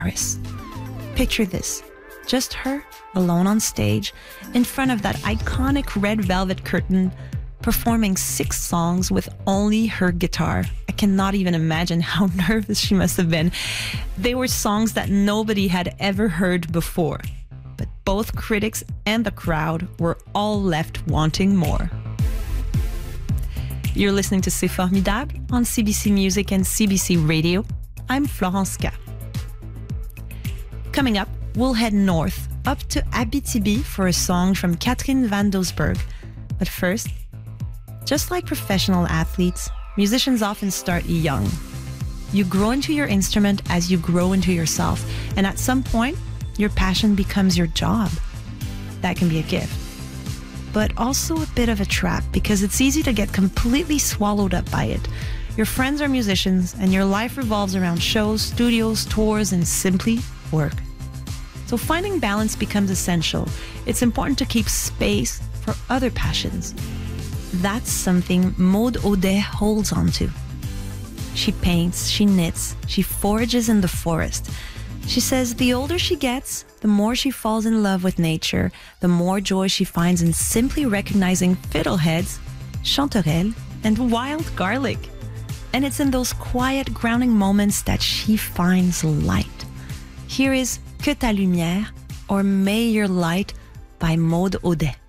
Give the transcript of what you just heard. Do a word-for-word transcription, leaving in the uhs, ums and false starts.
Paris. Picture this, just her, alone on stage, in front of that iconic red velvet curtain, performing six songs with only her guitar. I cannot even imagine how nervous she must have been. They were songs that nobody had ever heard before, but both critics and the crowd were all left wanting more. You're listening to C'est Formidable on C B C Music and C B C Radio. I'm Florence K. Coming up, we'll head north, up to Abitibi for a song from Catherine Van Doesburg. But first, just like professional athletes, musicians often start young. You grow into your instrument as you grow into yourself, and at some point, your passion becomes your job. That can be a gift, but also a bit of a trap because it's easy to get completely swallowed up by it. Your friends are musicians, and your life revolves around shows, studios, tours, and simply work. So finding balance becomes essential. It's important to keep space for other passions. That's something Maude Audet holds on to. She paints, she knits, she forages in the forest. She says the older she gets, the more she falls in love with nature, the more joy she finds in simply recognizing fiddleheads, chanterelles, and wild garlic. And it's in those quiet, grounding moments that she finds light. Here is Que ta lumière, or May Your Light by Maude Audet.